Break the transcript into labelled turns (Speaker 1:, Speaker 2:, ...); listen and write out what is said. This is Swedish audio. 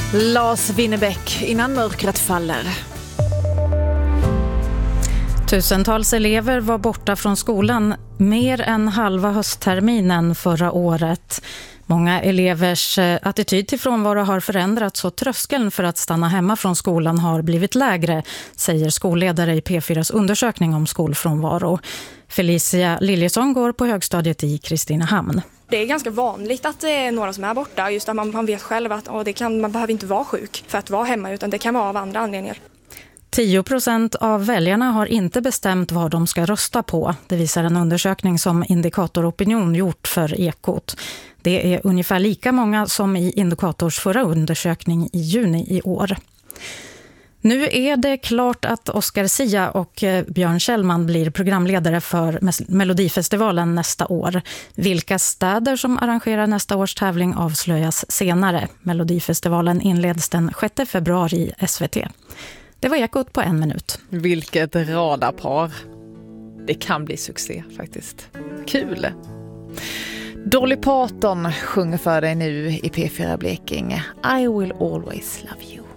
Speaker 1: Lars Winnerbäck innan mörkret faller.
Speaker 2: Tusentals elever var borta från skolan mer än halva höstterminen förra året. Många elevers attityd till frånvaro har förändrats och tröskeln för att stanna hemma från skolan har blivit lägre, säger skolledare i P4s undersökning om skolfrånvaro. Felicia Liljesson går på högstadiet i Kristinehamn.
Speaker 3: Det är ganska vanligt att det är några som är borta, just att man vet själv att man behöver inte vara sjuk för att vara hemma, utan det kan vara av andra anledningar.
Speaker 2: 10% av väljarna har inte bestämt vad de ska rösta på. Det visar en undersökning som Indikator Opinion gjort för Ekot. Det är ungefär lika många som i Indikators förra undersökning i juni i år. Nu är det klart att Oscar Sia och Björn Kjellman blir programledare för Melodifestivalen nästa år. Vilka städer som arrangerar nästa års tävling avslöjas senare. Melodifestivalen inleds den 6 februari i SVT. Det var Ekot på 1 minut.
Speaker 1: Vilket radarpar. Det kan bli succé faktiskt. Kul! Dolly Parton sjunger för dig nu i P4 Blekinge. I will always love you.